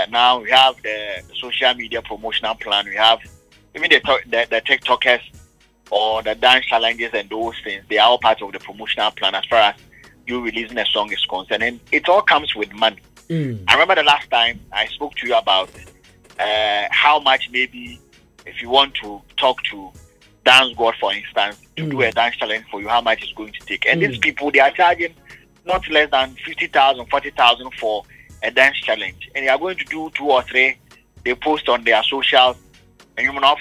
Now we have the social media promotional plan. We have even the TikTokers or the dance challenges and those things. They are all part of the promotional plan as far as you releasing a song is concerned. And it all comes with money. I remember the last time I spoke to you about how much maybe if you want to talk to Dance God, for instance, to do a dance challenge for you, how much it's going to take. And these people, they are charging not less than 50,000, 40,000 for a dance challenge. And they are going to do 2 or 3. They post on their socials, and you know,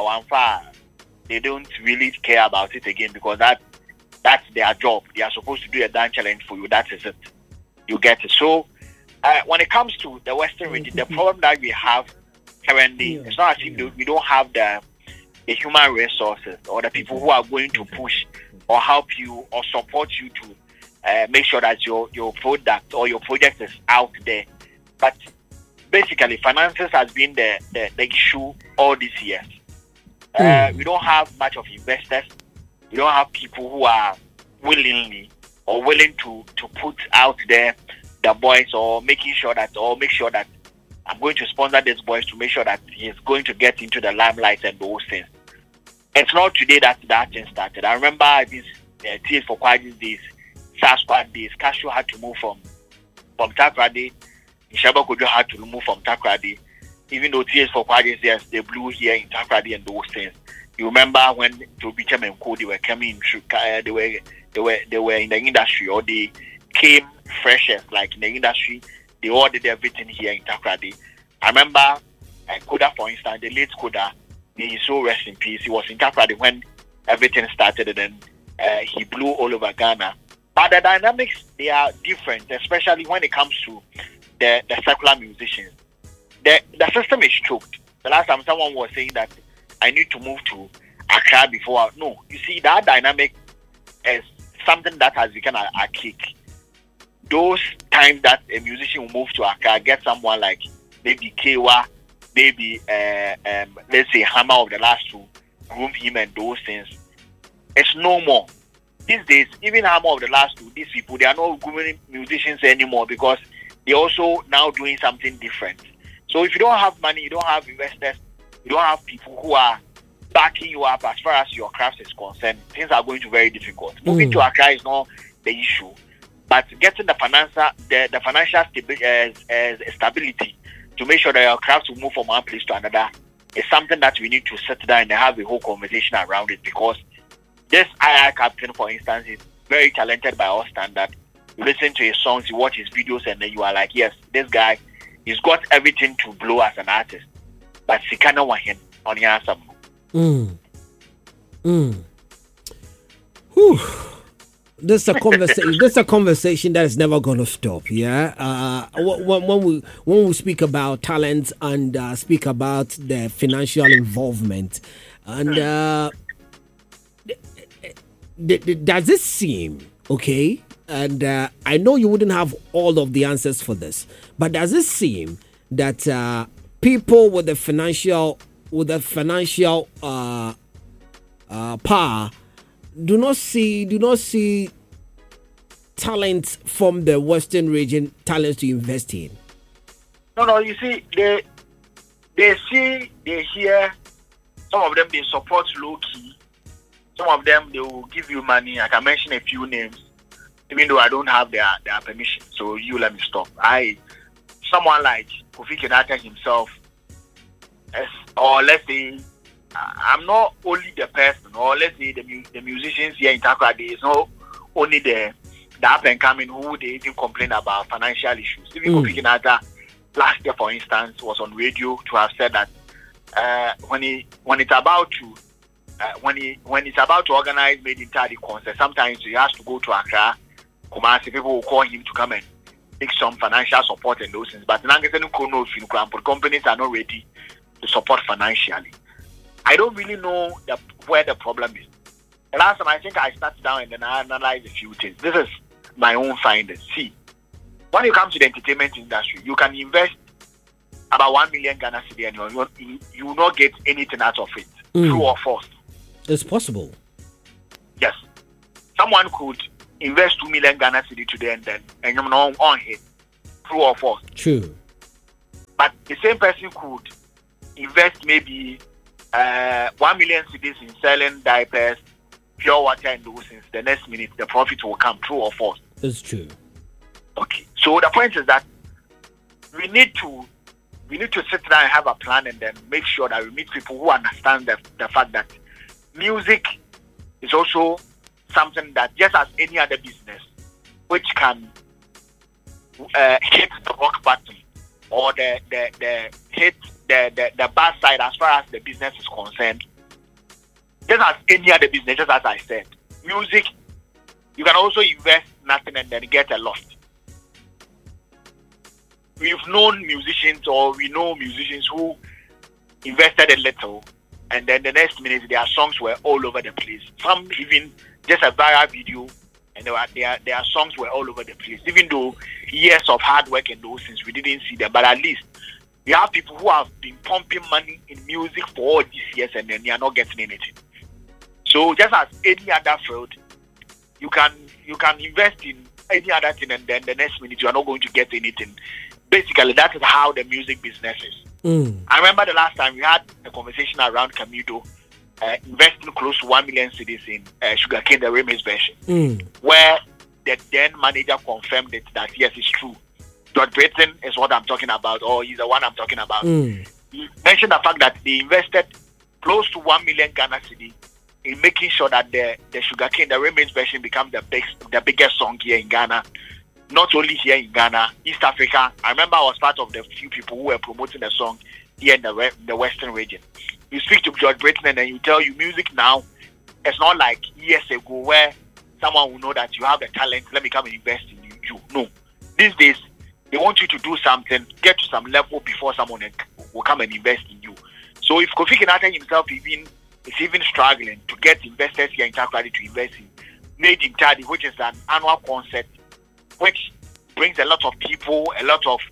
they don't really care about it again because that's their job. They are supposed to do a dance challenge for you. That is it. You get it. So when it comes to the Western region, the problem that we have currently, it's not as if we don't have the human resources or the people who are going to push or help you or support you to make sure that your product or your project is out there. But basically, finances has been the issue all these years. We don't have much of investors. We don't have people who are willing to put out there the boys or make sure that I'm going to sponsor this boys to make sure that he's going to get into the limelight and those things. It's not today that thing started. I remember these Tears for Quiet days, Sasquatch days. Cashew had to move from Takoradi. Ishaba Kojo had to move from Takoradi. Even though Tears for Quiet days, they blew here in Takoradi and those things. You remember when Tobicham and Co, they were coming through, they were in the industry, or they came freshers like in the industry. They all did everything here in Takoradi. I remember Koda, for instance, the late Koda. He so rest in peace. He was in Takoradi when everything started, and then he blew all over Ghana. But the dynamics, they are different, especially when it comes to the secular musicians. The system is choked. The last time someone was saying that I need to move to Accra before. No, you see, that dynamic is something that has become archaic. Those times that a musician will move to Accra, get someone like maybe Kewa, maybe let's say Hammer of the Last Two, groom him and those things. It's no more. These days, even Hammer of the Last Two, these people, they are not grooming musicians anymore because they're also now doing something different. So if you don't have money, you don't have investors, you don't have people who are backing you up as far as your craft is concerned, things are going to be very difficult. Moving to Accra is not the issue, but getting the financial stability to make sure that your craft will move from one place to another is something that we need to sit down and have a whole conversation around it, because this II captain, for instance, is very talented by our standard. You listen to his songs, you watch his videos, and then you are like, yes, this guy, he's got everything to blow as an artist. But Sikana Wahin on your answer. This is a conversation. This is a conversation that is never going to stop. Yeah. When we speak about talent and speak about the financial involvement, and does it seem okay? And I know you wouldn't have all of the answers for this, but does it seem that people with the financial power do not see talent from the Western region, talents to invest in? No, you see, they hear, some of them, they support low-key. Some of them, they will give you money. I can mention a few names, even though I don't have their permission. So you let me stop. Someone like Kofi Kenyatta himself, or let's say, I'm not only the person, or let's say the musicians here in Takoradi is not only the up and coming who they even complain about financial issues. Even Kofi Kenyatta last year, for instance, was on radio to have said that when it's about to organize Made in Tadi concert, sometimes he has to go to Accra, Kumasi. People will call him to come and take some financial support and those things. But companies are not ready to support financially. I don't really know where the problem is. The last time I think I sat down and then I analyzed a few things. This is my own findings. See, when you come to the entertainment industry, you can invest about 1 million Ghana cedi and you will not get anything out of it. True or false? It's possible. Yes. Someone could invest 2 million Ghana cedi today and you're not on it. True or false? True. But the same person could invest maybe 1 million cedis in selling diapers, pure water, and those things. The next minute, the profit will come, true or false. It's true. Okay. So the point is that we need to sit down and have a plan, and then make sure that we meet people who understand the fact that music is also something that, just as any other business, which can hit the rock bottom or the hit the bad side as far as the business is concerned. Just as any other business, just as I said, music, you can also invest nothing and then get a lot. We've known musicians, or we know musicians who invested a little, and then the next minute their songs were all over the place. Some even just a viral video, and their songs were all over the place. Even though years of hard work and those things, we didn't see them, but at least we have people who have been pumping money in music for all these years, and then they are not getting anything. So just as any other field, you can invest in any other thing, and then the next minute you are not going to get anything. Basically, that is how the music business is. I remember the last time we had a conversation around Camido investing close to 1 million cedis in Sugarcane, the remix version, where the then manager confirmed it that yes, it's true. George Brayton is what I'm talking about, or he's the one I'm talking about. He mentioned the fact that they invested close to 1 million Ghana cedi in making sure that the Sugarcane, the remix version, becomes the biggest song here in Ghana. Not only here in Ghana, East Africa. I remember I was part of the few people who were promoting the song here in the Western region. You speak to George Brayton and then you tell you music now, it's not like years ago where someone will know that you have the talent, let me come and invest in you. No. These days, they want you to do something, get to some level before someone will come and invest in you. So if Kofi Kinata himself is even struggling to get investors here in Takoradi to invest in Made in Tadi, which is an annual concert, which brings a lot of people, a lot of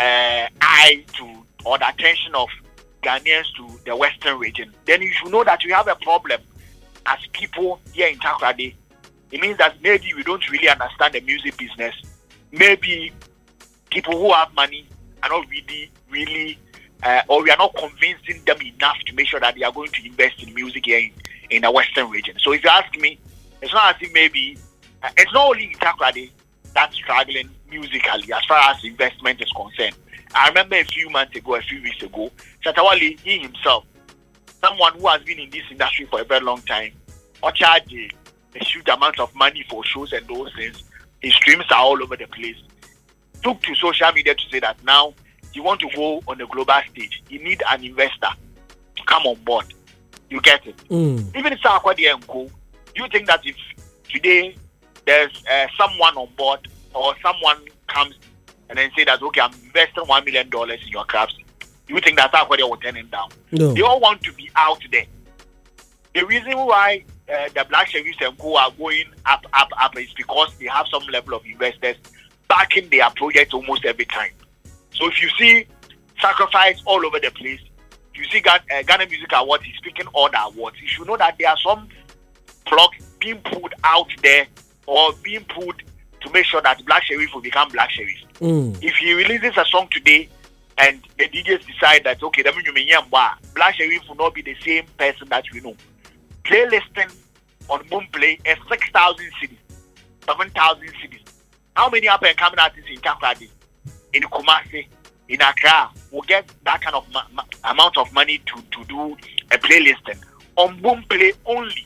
eye to, or the attention of Ghanaians to the Western region, then you should know that we have a problem as people here in Takoradi. It means that maybe we don't really understand the music business. Maybe people who have money are not really, or we are not convincing them enough to make sure that they are going to invest in music here in the Western region. So if you ask me, it's not as if maybe, it's not only in Takoradi that's struggling musically as far as investment is concerned. I remember a few weeks ago, Shatawale, he himself, someone who has been in this industry for a very long time, or charged a huge amount of money for shows and those things. His streams are all over the place. Took to social media to say that now he want to go on the global stage. He need an investor to come on board. You get it? Even if Sarkwadi and Co, do you think that if today there's someone on board or someone comes and then say that, okay, I'm investing $1 million in your crafts, do you think that Sarkwadi will turn him down? No. They all want to be out there. The reason why the Black Sheriffs and Co are going up is because they have some level of investors backing their projects almost every time. So if you see sacrifice all over the place, if you see Ghana Music Awards, he's speaking all the awards, you should know that there are some plugs being put out there or being put to make sure that Black Sheriff will become Black Sheriff. If he releases a song today and the DJs decide that, okay, Black Sheriff will not be the same person that we know. Playlisting on Boomplay is 6,000 cities, 7,000 cities. How many up and coming artists in Takoradi, in Kumasi, in Accra will get that kind of amount of money to do a playlisting on Boomplay only?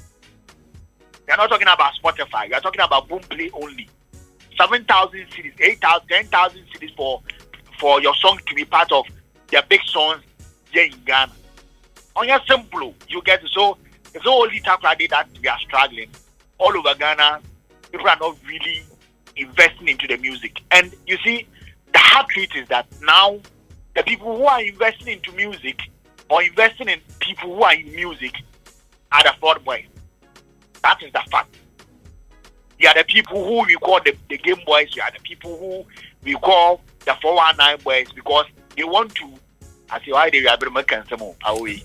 We are not talking about Spotify. We are talking about Boomplay only. 7,000 cities, 8,000, 10,000 cities for your song to be part of their big songs here in Ghana. On your simple, you get it. So it's not only Takoradi that we are struggling. All over Ghana, people are not really investing into the music. And you see, the hard truth is that now the people who are investing into music or investing in people who are in music are the fraud boys. That is the fact. They are the people who we call the game boys. They are the people who we call the 419 boys because they want to. I say, why they are making some away.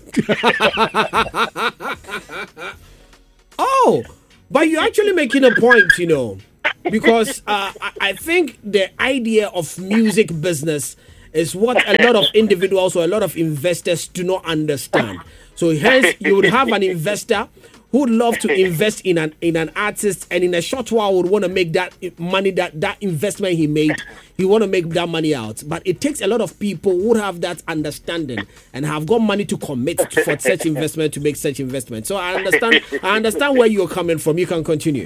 Oh, but you're actually making a point, you know, because I think the idea of music business is what a lot of individuals or a lot of investors do not understand. So hence, you would have an investor who would love to invest in an artist, and in a short while would want to make that money, that investment he made, he want to make that money out. But it takes a lot of people who have that understanding and have got money to commit for such investment, to make such investment. So I understand where you're coming from. You can continue.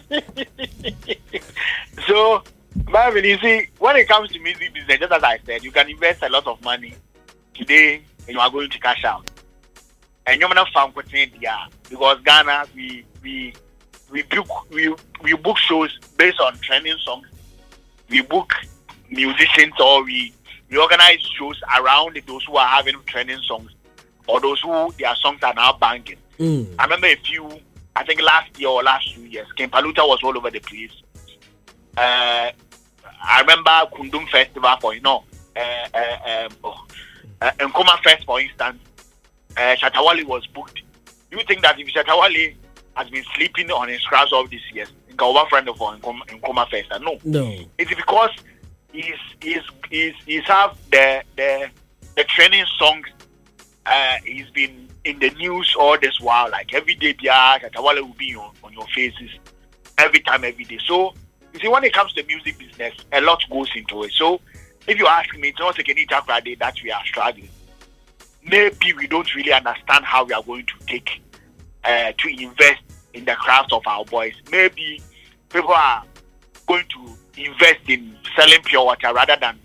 So, Marvin, you see, when it comes to music business, just as I said, you can invest a lot of money today and you are going to cash out. And you're not found because Ghana, we book shows based on trending songs. We book musicians, or we organize shows around those who are having trending songs or those who their songs are now banging. I remember I think last year or last 2 years, King Paluta was all over the place. I remember Kundum Festival Nkoma Fest, for instance. Shatawale was booked. Do you think that if Shatawale has been sleeping on his grass all these years, Nkoma friend of Nkoma Fest? No. It's because he's have the training songs. He's been in the news all this while. Like every day, Shatawale will be on your faces every time, every day. So you see, when it comes to music business, a lot goes into it. So if you ask me, it's not like any Friday that we are struggling. Maybe we don't really understand how we are going to take to invest in the craft of our boys. Maybe people are going to invest in selling pure water rather than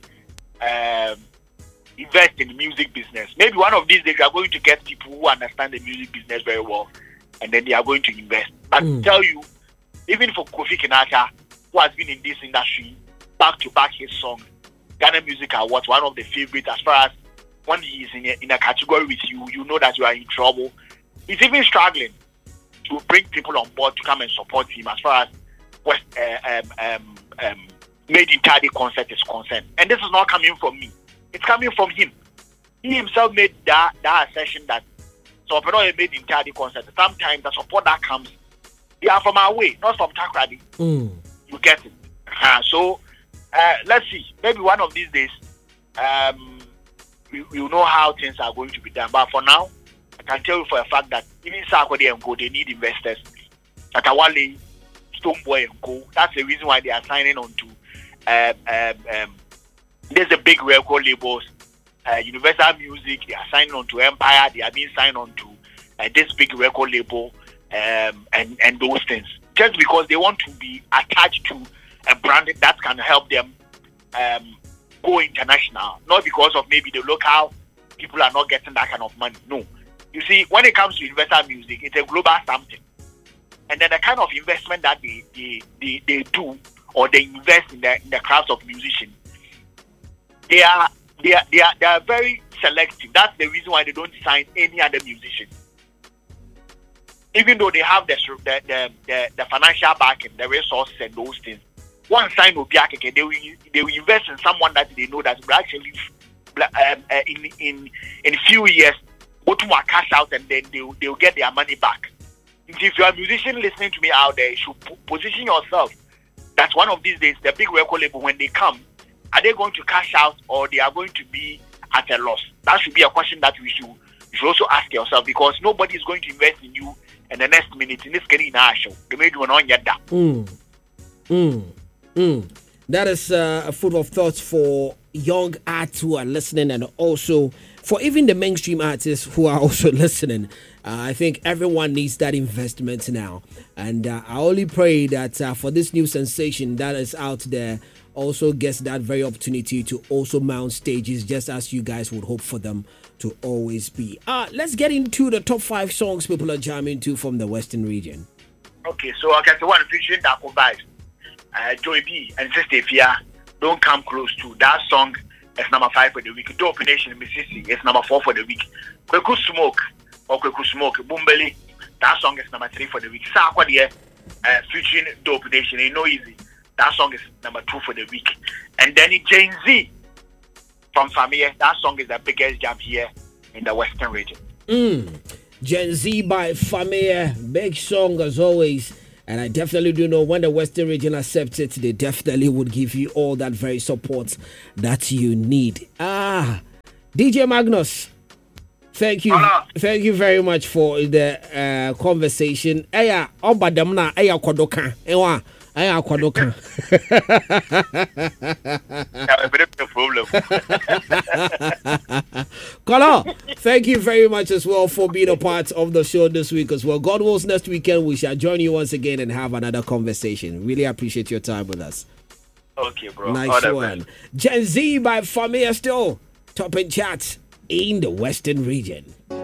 invest in the music business. Maybe one of these days we are going to get people who understand the music business very well, and then they are going to invest. But to tell you, even for Kofi Kinata, who has been in this industry back to back his songs, Ghana Music Awards, one of the favorites as far as when he is in a category with you, you know that you are in trouble. He's even struggling to bring people on board to come and support him as far as Made in Tardy concert is concerned. And this is not coming from me. It's coming from him. He himself made that assertion that so Made in Tardy concert, sometimes the support that comes, they are from our way, not from Takrady. You get it. So let's see. Maybe one of these days, we will know how things are going to be done. But for now, I can tell you for a fact that even Sarkodie and Co, they need investors. Shatawale, Stonebwoy and Co, that's the reason why they are signing on to there's a big record labels, Universal Music, they are signing on to Empire, they are being signed on to this big record label, and those things. Just because they want to be attached to a brand that can help them go international, not because of maybe the local people are not getting that kind of money. No. You see, when it comes to Universal Music, it's a global something. And then the kind of investment that they do, or they invest in the craft of musicians, they are very selective. That's the reason why they don't sign any other musician. Even though they have the financial backing, the resources and those things. One sign will be they will invest in someone that they know that will actually in a few years go to a cash out, and then they'll get their money back. If you are a musician listening to me out there, you should position yourself that one of these days the big record label, when they come, are they going to cash out or they are going to be at a loss? That should be a question that you should also ask yourself, because nobody is going to invest in you and the next minute in this getting show. They made you on yet that. That is a food of thoughts for young artists who are listening, and also for even the mainstream artists who are also listening. I think everyone needs that investment now. And I only pray that for this new sensation that is out there also gets that very opportunity to also mount stages, just as you guys would hope for them to always be. Let's get into the top 5 songs people are jamming to from the Western region. Okay, so I can say one featuring Dako Vibes. Joy B and Sister Fia, Don't Come Close To. That song is number 5 for the week. Dope Nation Mississippi is number 4 for the week. Kweku Smoke Bumbeli, that song is number 3 for the week. Sakwa Dear, featuring Dope Nation, ain't no easy. That song is number 2 for the week. And then Jane Z from Famia, that song is the biggest jam here in the Western region. Gen Z by Famia, big song as always. And I definitely do know when the Western region accepts it, they definitely would give you all that very support that you need. DJ Magnus, thank you. Hello. Thank you very much for the conversation. Eya, obadamna eya kwadoka. Ewa, eya kwadoka. A bit of a problem. Kolo, thank you very much as well for being a part of the show this week as well. God wills, next weekend we shall join you once again and have another conversation. Really appreciate your time with us. Okay, bro. Nice one. Gen Z by Famia still topping charts in the Western region.